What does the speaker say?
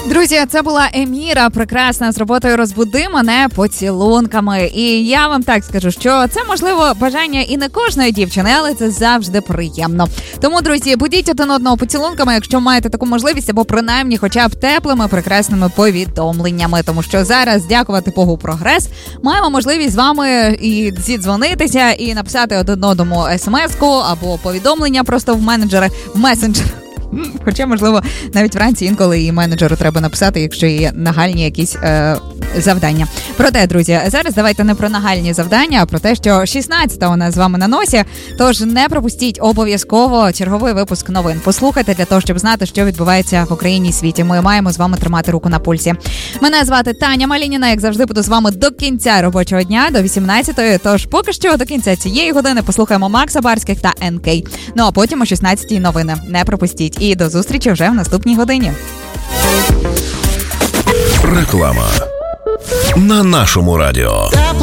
Друзі, це була Еміра, прекрасна, з роботою «Розбуди мене поцілунками». І я вам так скажу, що це, можливо, бажання і не кожної дівчини, але це завжди приємно. Тому, друзі, будіть один одного поцілунками, якщо маєте таку можливість, або принаймні хоча б теплими, прекрасними повідомленнями. Тому що зараз, дякувати Богу, прогрес, маємо можливість з вами і зідзвонитися, і написати один одному смс-ку або повідомлення просто в месенджер. Хоча, можливо, навіть вранці інколи і менеджеру треба написати, якщо є нагальні якісь завдання. Проте, друзі, зараз давайте не про нагальні завдання, а про те, що 16-та у нас з вами на носі, тож не пропустіть обов'язково черговий випуск новин. Послухайте для того, щоб знати, що відбувається в Україні і світі. Ми маємо з вами тримати руку на пульсі. Мене звати Таня Малініна, як завжди, буду з вами до кінця робочого дня, до 18-ї. Тож поки що до кінця цієї години послухаємо Макса Барських та НК. Ну а потім о 16-й новини. Не пропустіть. І до зустрічі вже в наступній годині. Реклама на нашому радіо.